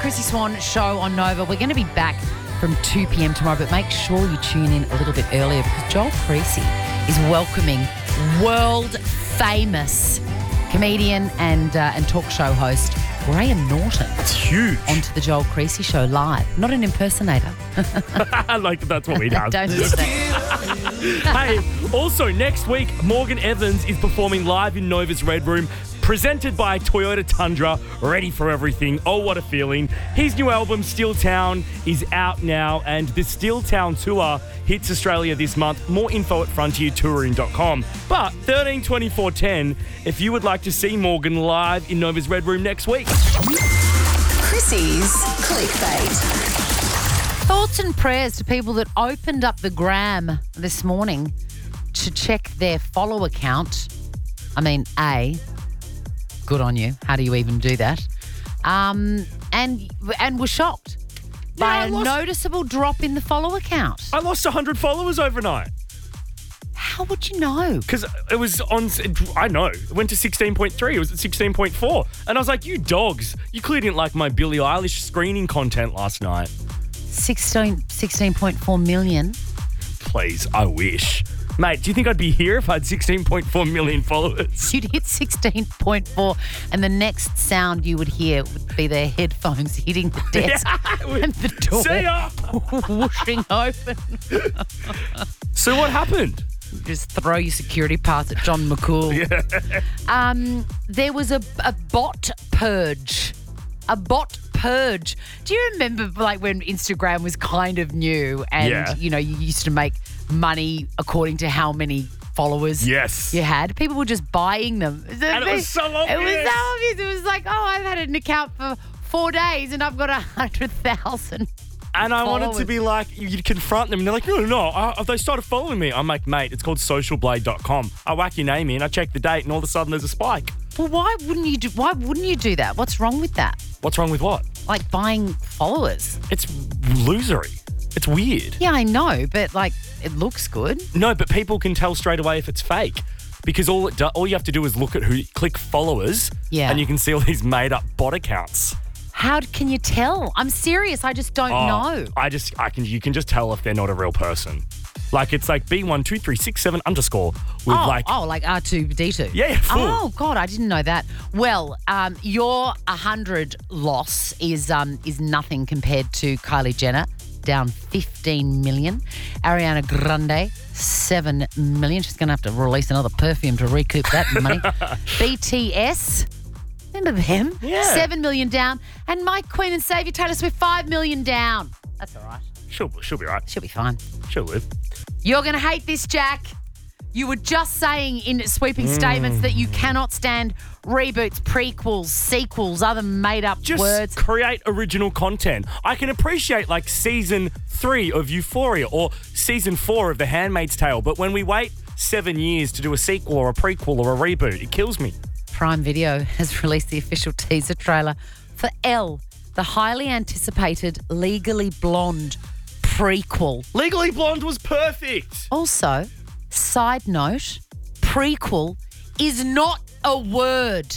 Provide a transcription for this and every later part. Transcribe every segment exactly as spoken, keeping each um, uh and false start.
Chrissy Swan show on Nova. We're going to be back from two p.m. tomorrow, but make sure you tune in a little bit earlier because Joel Creasy is welcoming world-famous comedian and uh, and talk show host Graham Norton. It's huge. Onto the Joel Creasy show live. Not an impersonator. Like, that's what we do. Don't do that. Hey, also next week, Morgan Evans is performing live in Nova's Red Room, presented by Toyota Tundra, ready for everything. Oh, what a feeling. His new album, Steel Town, is out now, and the Steel Town tour hits Australia this month. More info at frontier touring dot com. But thirteen twenty-four ten, if you would like to see Morgan live in Nova's Red Room next week. Chrissy's Clickbait. Thoughts and prayers to people that opened up the gram this morning to check their follow account. I mean, A, good on you. How do you even do that? Um, and and were shocked Yeah, by I a lost- noticeable drop in the follow account. I lost one hundred followers overnight. How would you know? Because it was on, I know, it went to sixteen point three. It was at sixteen point four. And I was like, you dogs, you clearly didn't like my Billie Eilish screening content last night. sixteen, sixteen point four million. Please, I wish. Mate, do you think I'd be here if I had sixteen point four million followers? You'd hit sixteen point four and the next sound you would hear would be their headphones hitting the desk and the door See ya. whooshing open. So what happened? Just throw your security pass at John McCool. Yeah. Um, there was a, a bot purge. A bot purge. Do you remember like when Instagram was kind of new and, Yeah. you know, you used to make money according to how many followers Yes. you had? People were just buying them. And it was so It was obvious. so obvious. It was like, oh, I've had an account for four days and I've got a hundred thousand. And I wanted to Followers. be like, you'd confront them and they're like, no, no, no, uh, they started following me. I'm like, mate, it's called social blade dot com. I whack your name in, I check the date, and all of a sudden there's a spike. Well, why wouldn't you do? Why wouldn't you do that? What's wrong with that? What's wrong with what? Like buying followers. It's losery. It's weird. Yeah, I know, but like it looks good. No, but people can tell straight away if it's fake. Because all it do, all you have to do is look at who, click followers, Yeah. and you can see all these made-up bot accounts. How can you tell? I'm serious. I just don't Oh, know. I just, I can, you can just tell if they're not a real person. Like it's like B one two three six seven underscore with Oh, like, oh, like R two D two. Yeah, yeah, full. Oh God, I didn't know that. Well, um, your one hundred loss is um is nothing compared to Kylie Jenner, down fifteen million. Ariana Grande, seven million. She's going to have to release another perfume to recoup that money. B T S. Remember them? Yeah. Seven million down. And my Queen and Saviour Taylor Swift, five million down. That's all right. she'll, she'll be right. She'll be fine. She'll live. You're going to hate this, Jack. You were just saying in sweeping statements that you cannot stand reboots, prequels, sequels, other made-up Just words. create original content. I can appreciate like season three of Euphoria or season four of The Handmaid's Tale, but when we wait seven years to do a sequel or a prequel or a reboot, it kills me. Prime Video has released the official teaser trailer for Elle, the highly anticipated Legally Blonde prequel. Legally Blonde was perfect. Also, side note, prequel is not a word.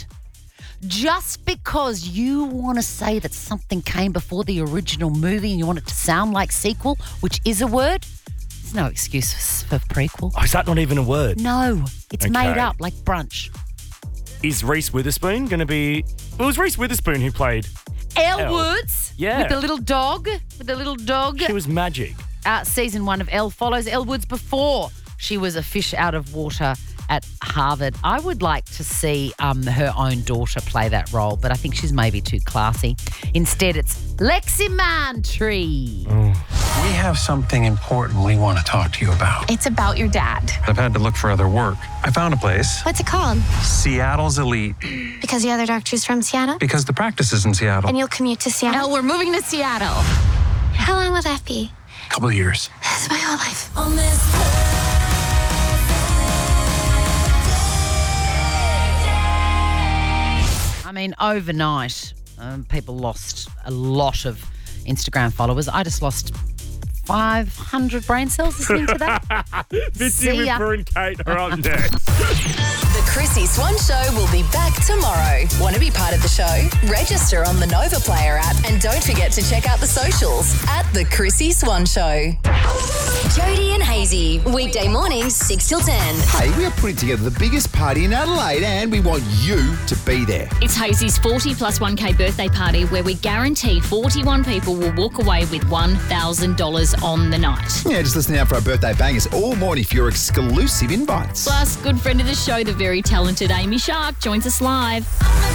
Just because you want to say that something came before the original movie and you want it to sound like sequel, which is a word, there's no excuse for prequel. Oh, is that not even a word? No, it's made Okay. up like brunch. Is Reese Witherspoon going to be... Well, it was Reese Witherspoon who played... Elle Elle. Woods, Yeah. with the little dog, with the little dog. She was magic. Uh, season one of Elle follows Elle Woods before she was a fish out of water at Harvard. I would like to see um, her own daughter play that role, but I think she's maybe too classy. Instead, it's Lexi Mantry. We have something important we want to talk to you about. It's about your dad. I've had to look for other work. I found a place. What's it called? Seattle's Elite. Because the other doctor's from Seattle? Because the practice is in Seattle. And you'll commute to Seattle? No, we're moving to Seattle. How long will that be? A couple of years. That's my whole life. I mean, overnight, um, people lost a lot of Instagram followers. I just lost five hundred brain cells listening to that. Fitzy See with ya. Brew and Kate are up next. The Chrissy Swan Show will be back tomorrow. Want to be part of the show? Register on the Nova Player app and don't forget to check out the socials at The Chrissy Swan Show. Jody and Hazy, weekday mornings six till ten. Hey, we are putting together the biggest party in Adelaide and we want you to be there. It's Hazy's forty plus one K birthday party where we guarantee forty-one people will walk away with one thousand dollars on the night. Yeah, just listen out for our birthday bangers all morning for your exclusive invites. Plus, good friend of the show, the very talented Amy Shark, joins us live.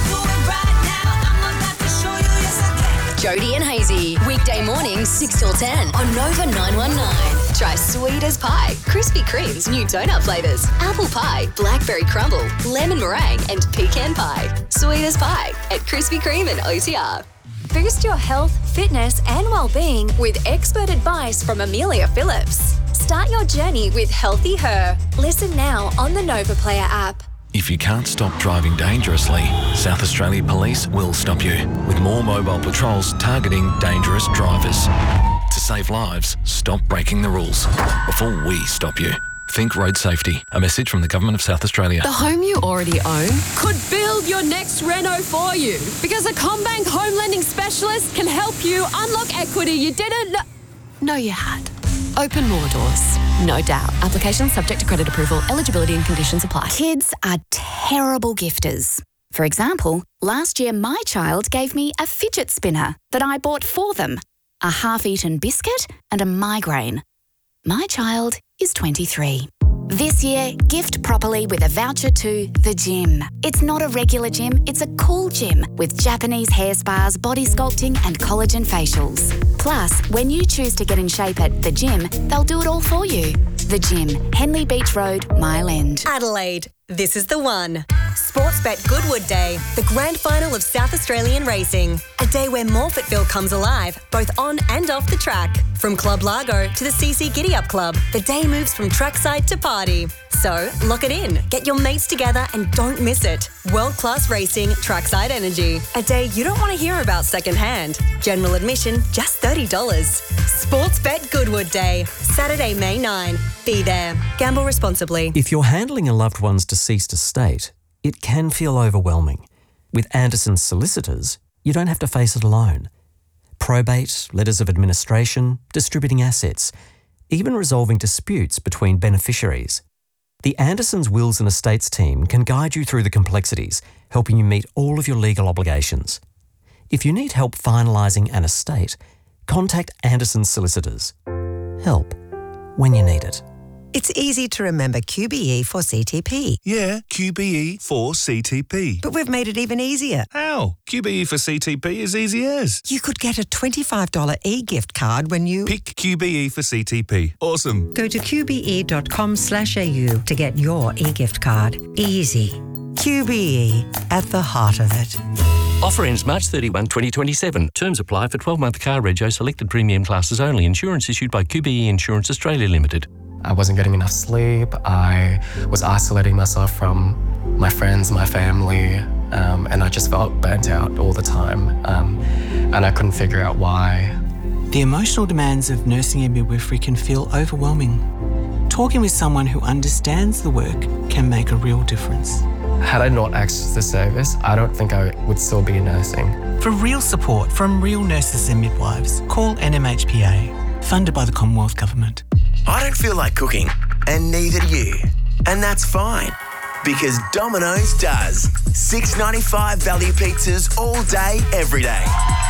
Jody and Hazy, weekday mornings six till ten on Nova nine one nine. Try sweet as pie, Krispy Kreme's new donut flavours, apple pie, blackberry crumble, lemon meringue and pecan pie. Sweet as pie at Krispy Kreme and O T R. Boost your health, fitness and well-being with expert advice from Amelia Phillips. Start your journey with Healthy Her. Listen now on the Nova Player app. If you can't stop driving dangerously, South Australia Police will stop you with more mobile patrols targeting dangerous drivers. To save lives, stop breaking the rules before we stop you. Think road safety. A message from the Government of South Australia. The home you already own could build your next reno for you because a CommBank home lending specialist can help you unlock equity you didn't know, know you had. Open more doors, no doubt. Application subject to credit approval. Eligibility and conditions apply. Kids are terrible gifters. For example, last year my child gave me a fidget spinner that I bought for them, a half-eaten biscuit and a migraine. My child is twenty-three. This year, gift properly with a voucher to The Gym. It's not a regular gym, it's a cool gym with Japanese hair spas, body sculpting and collagen facials. Plus, when you choose to get in shape at The Gym, they'll do it all for you. The Gym, Henley Beach Road, Mile End. Adelaide, this is the one. Sportsbet Goodwood Day, the grand final of South Australian racing. A day where Morfettville comes alive, both on and off the track. From Club Largo to the C C Giddy Up Club, the day moves from trackside to party. So, lock it in, get your mates together and don't miss it. World-class racing, trackside energy. A day you don't want to hear about secondhand. General admission, just thirty dollars. Sportsbet Goodwood Day, Saturday, May ninth. Be there. Gamble responsibly. If you're handling a loved one's deceased estate, it can feel overwhelming. With Anderson's solicitors, you don't have to face it alone. Probate, letters of administration, distributing assets, even resolving disputes between beneficiaries. The Anderson's Wills and Estates team can guide you through the complexities, helping you meet all of your legal obligations. If you need help finalising an estate, contact Anderson's solicitors. Help when you need it. It's easy to remember Q B E for C T P. Yeah, Q B E for C T P. But we've made it even easier. How? Q B E for C T P is easy as. You could get a twenty-five dollars e-gift card when you... Pick Q B E for C T P. Awesome. Go to qbe.com slash au to get your e-gift card. Easy. Q B E, at the heart of it. Offer ends March thirty-first, twenty twenty-seven. Terms apply for twelve-month car rego selected premium classes only. Insurance issued by Q B E Insurance Australia Limited. I wasn't getting enough sleep. I was isolating myself from my friends, my family, um, and I just felt burnt out all the time. Um, and I couldn't figure out why. The emotional demands of nursing and midwifery can feel overwhelming. Talking with someone who understands the work can make a real difference. Had I not accessed the service, I don't think I would still be nursing. For real support from real nurses and midwives, call N M H P A, funded by the Commonwealth Government. I don't feel like cooking, and neither do you. And that's fine, because Domino's does. six ninety-five value pizzas all day, every day.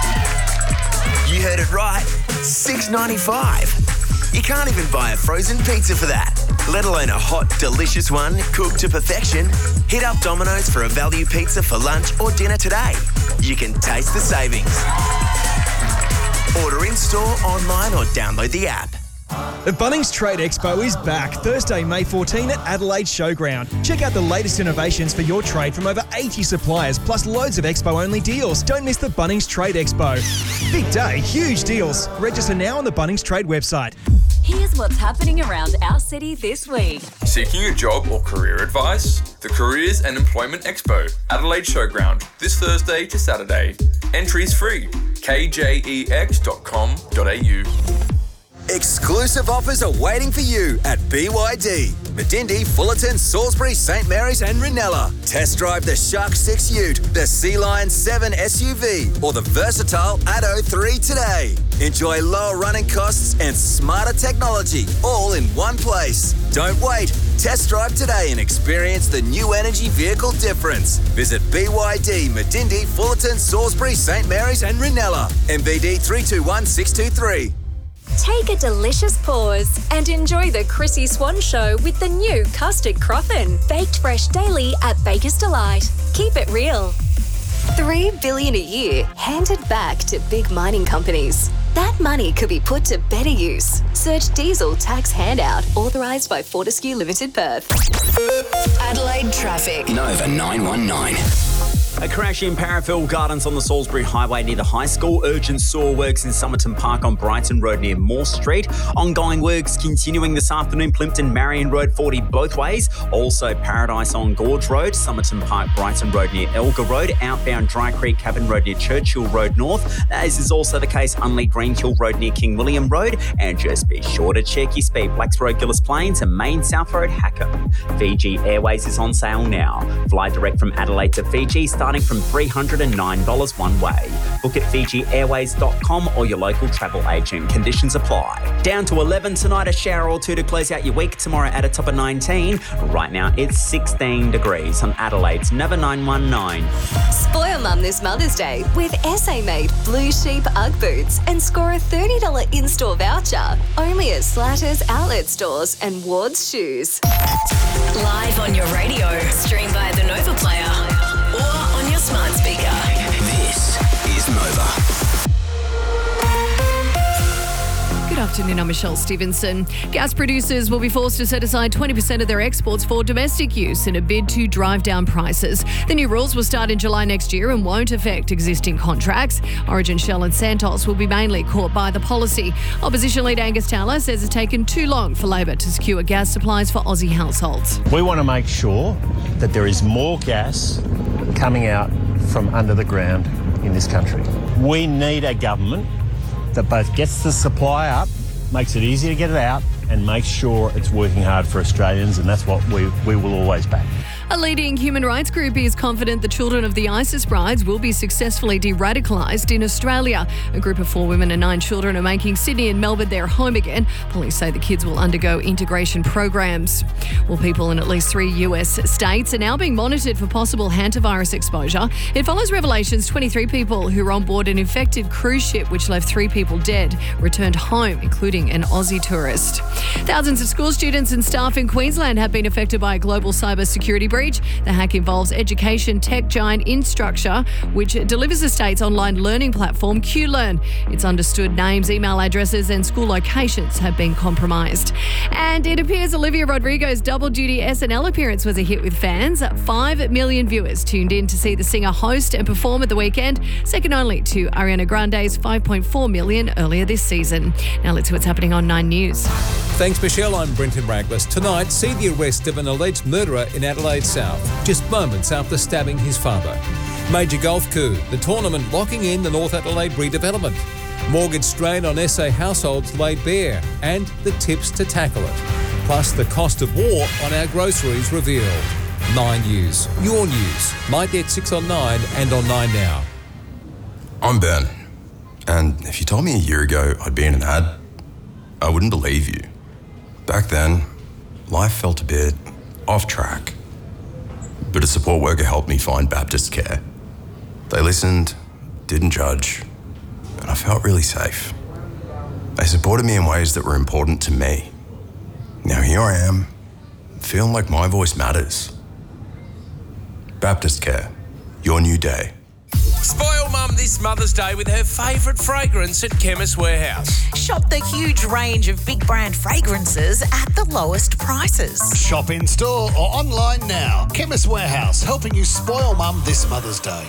You heard it right, six ninety-five. You can't even buy a frozen pizza for that, let alone a hot, delicious one cooked to perfection. Hit up Domino's for a value pizza for lunch or dinner today. You can taste the savings. Order in-store, online or download the app. The Bunnings Trade Expo is back Thursday, May fourteenth at Adelaide Showground. Check out the latest innovations for your trade from over eighty suppliers, plus loads of Expo-only deals. Don't miss the Bunnings Trade Expo. Big day, huge deals. Register now on the Bunnings Trade website. Here's what's happening around our city this week. Seeking a job or career advice? The Careers and Employment Expo, Adelaide Showground, this Thursday to Saturday. Entries free. k j e x dot com dot a u. Exclusive offers are waiting for you at B Y D. Medindi, Fullerton, Salisbury, St Mary's and Ranella. Test drive the Shark six Ute, the Sea Lion seven S U V or the versatile Atto three today. Enjoy lower running costs and smarter technology all in one place. Don't wait. Test drive today and experience the new energy vehicle difference. Visit B Y D, Medindi, Fullerton, Salisbury, St Mary's and Ranella. M V D three two one six two three. Take a delicious pause and enjoy the Chrissy Swan Show with the new Custard Croffin. Baked fresh daily at Baker's Delight. Keep it real. Three billion dollars a year handed back to big mining companies. That money could be put to better use. Search diesel tax handout authorised by Fortescue Limited Perth. Adelaide traffic. Nova nine one nine. A crash in Parafield Gardens on the Salisbury Highway near the high school. Urgent sewer works in Somerton Park on Brighton Road near Morse Street. Ongoing works continuing this afternoon. Plimpton Marion Road forty both ways. Also Paradise on Gorge Road. Somerton Park Brighton Road near Elgar Road. Outbound Dry Creek Cabin Road near Churchill Road North. As is also the case Unley Greenhill Road near King William Road. And just be sure to check your speed. Blacks Road Gillis Plains and Main South Road Hackham. Fiji Airways is on sale now. Fly direct from Adelaide to Fiji starting from three hundred nine dollars one way. Book at fiji airways dot com or your local travel agent. Conditions apply. Down to eleven tonight, a shower or two to close out your week. Tomorrow at a top of nineteen. Right now it's sixteen degrees on Adelaide's Nova nine one nine. Spoil Mum this Mother's Day with S A-made Blue Sheep Ugg boots and score a thirty dollars in-store voucher. Only at Slatters outlet stores and Ward's Shoes. Live on your radio. Stream by the Nova Player or on your smart speaker. This is Nova. Good afternoon, I'm Michelle Stevenson. Gas producers will be forced to set aside twenty percent of their exports for domestic use in a bid to drive down prices. The new rules will start in July next year and won't affect existing contracts. Origin, Shell and Santos will be mainly caught by the policy. Opposition leader Angus Taylor says it's taken too long for Labor to secure gas supplies for Aussie households. We want to make sure that there is more gas coming out from under the ground in this country. We need a government that both gets the supply up, makes it easy to get it out, and makes sure it's working hard for Australians, and that's what we, we will always back. A leading human rights group is confident the children of the ISIS brides will be successfully de-radicalised in Australia. A group of four women and nine children are making Sydney and Melbourne their home again. Police say the kids will undergo integration programs. Well, people in at least three U S states are now being monitored for possible hantavirus exposure. It follows revelations twenty-three people who were on board an infected cruise ship which left three people dead returned home, including an Aussie tourist. Thousands of school students and staff in Queensland have been affected by a global cyber security breach. The hack involves education tech giant Instructure, which delivers the state's online learning platform QLearn. It's understood names, email addresses and school locations have been compromised. And it appears Olivia Rodrigo's double-duty S N L appearance was a hit with fans. Five million viewers tuned in to see the singer host and perform at the weekend, second only to Ariana Grande's five point four million earlier this season. Now let's see what's happening on Nine News. Thanks, Michelle. I'm Brenton Raglas. Tonight, see the arrest of an alleged murderer in Adelaide South, just moments after stabbing his father. Major golf coup, the tournament locking in the North Adelaide redevelopment. Mortgage strain on S A households laid bare, and the tips to tackle it. Plus, the cost of war on our groceries revealed. Nine News, your news. Might get six on Nine and on Nine Now. I'm Ben, and if you told me a year ago I'd be in an ad, I wouldn't believe you. Back then, life felt a bit off track. But a support worker helped me find Baptist Care. They listened, didn't judge, and I felt really safe. They supported me in ways that were important to me. Now here I am, feeling like my voice matters. Baptist Care, your new day. Spoil Mum this Mother's Day with her favourite fragrance at Chemist Warehouse. Shop the huge range of big brand fragrances at the lowest prices. Shop in store or online now. Chemist Warehouse, helping you spoil Mum this Mother's Day.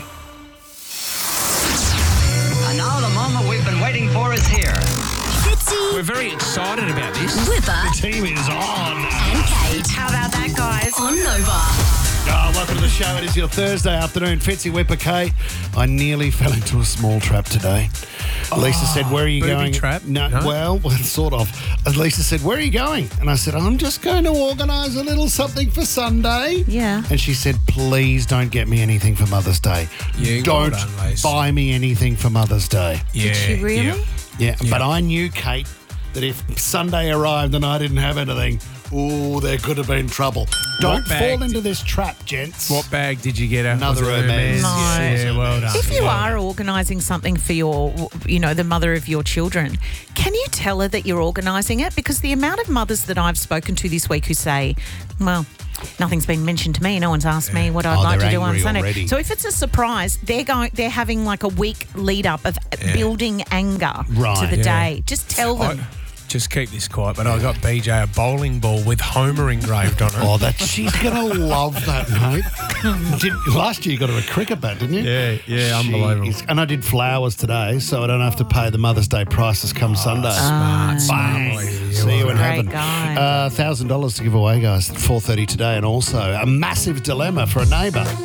And now the moment we've been waiting for is here. Fitzy. We're very excited about this. Whipper. The team is on. And Kate. How about that, guys? On Nova. Oh, welcome to the show. It is your Thursday afternoon. Fitzy, Whipper, Kate. I nearly fell into a small trap today. Lisa said, where are you booby going? trap? No, No? well, well, sort of. And Lisa said, where are you going? And I said, I'm just going to organise a little something for Sunday. Yeah. And she said, please don't get me anything for Mother's Day. Yeah, don't well done, Lisa. buy me anything for Mother's Day. Yeah, Did she really? yeah. Yeah, Yeah. but I knew, Kate, that if Sunday arrived and I didn't have anything, oh, there could have been trouble. Don't bag fall into this trap, gents. What bag did you get her? Another Was it Hermes. No. Yeah, well done. If you Well are done. organising something for your, you know, the mother of your children, can you tell her that you're organising it? Because the amount of mothers that I've spoken to this week who say, well, nothing's been mentioned to me. No one's asked me what I'd Oh, like to they're do on angry Sunday. already. So if it's a surprise, they're going. They're having like a week lead up of building anger Right. to the Yeah. day. Just tell them. I- Just keep this quiet, but I got B J a bowling ball with Homer engraved on it. Oh, that she's gonna love that, mate. Did, last year you got her a cricket bat, didn't you? Yeah, yeah, unbelievable. Jeez. And I did flowers today, so I don't have to pay the Mother's Day prices come Sunday. Smart, smart. Bang. boy. Yeah, See well you in done. heaven. Great guy. Uh, one thousand dollars to give away, guys, at four thirty today, and also a massive dilemma for a neighbour.